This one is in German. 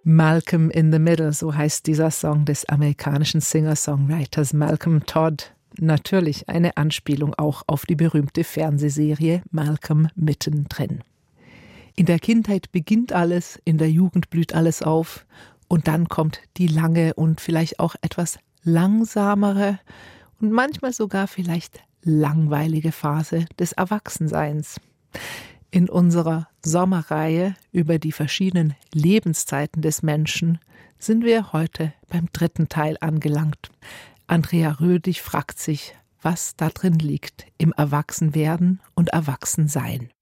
Malcolm in the Middle, so heißt dieser Song des amerikanischen Singer-Songwriters Malcolm Todd. Natürlich eine Anspielung auch auf die berühmte Fernsehserie Malcolm mittendrin. In der Kindheit beginnt alles, in der Jugend blüht alles auf und dann kommt die lange und vielleicht auch etwas langsamere und manchmal sogar vielleicht langweilige Phase des Erwachsenseins. In unserer Sommerreihe über die verschiedenen Lebenszeiten des Menschen sind wir heute beim 3. Teil angelangt. Andrea Rödig fragt sich, was da drin liegt im Erwachsenwerden und Erwachsensein.